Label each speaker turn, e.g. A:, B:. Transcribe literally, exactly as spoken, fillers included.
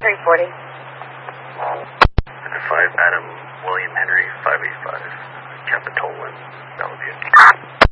A: three forty.
B: five Adam William Henry five eight five, Capitola, Bellevue.